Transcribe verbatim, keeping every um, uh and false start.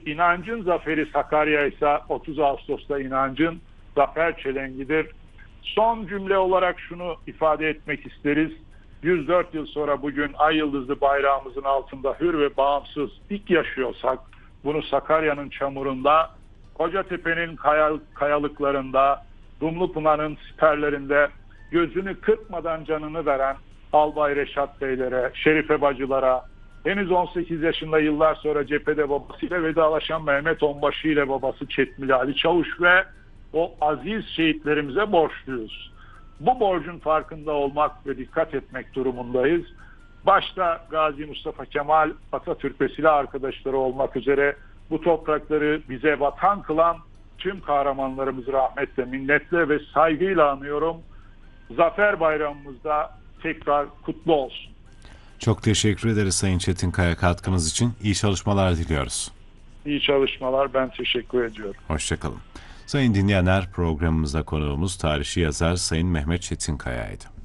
inancın zaferi Sakarya ise otuz Ağustos'ta inancın zafer çelengidir. Son cümle olarak şunu ifade etmek isteriz. yüz dört yıl sonra bugün ay yıldızlı bayrağımızın altında hür ve bağımsız ilk yaşıyorsak, bunu Sakarya'nın çamurunda, Kocatepe'nin kayalıklarında, Dumlupınar'ın siperlerinde gözünü kırpmadan canını veren Albay Reşat Beylere, Şerife Bacılara, henüz on sekiz yaşında yıllar sonra cephede babasıyla vedalaşan Mehmet Onbaşı ile babası Çetmili Ali Çavuş ve o aziz şehitlerimize borçluyuz. Bu borcun farkında olmak ve dikkat etmek durumundayız. Başta Gazi Mustafa Kemal Atatürk ve silah arkadaşları olmak üzere bu toprakları bize vatan kılan tüm kahramanlarımızı rahmetle, minnetle ve saygıyla anıyorum. Zafer Bayramımız da tekrar kutlu olsun. Çok teşekkür ederiz Sayın Çetinkaya katkınız için. İyi çalışmalar diliyoruz. İyi çalışmalar, ben teşekkür ediyorum. Hoşçakalın. Sayın dinleyenler, programımıza konuğumuz tarihçi yazar Sayın Mehmet Çetinkaya'ydı.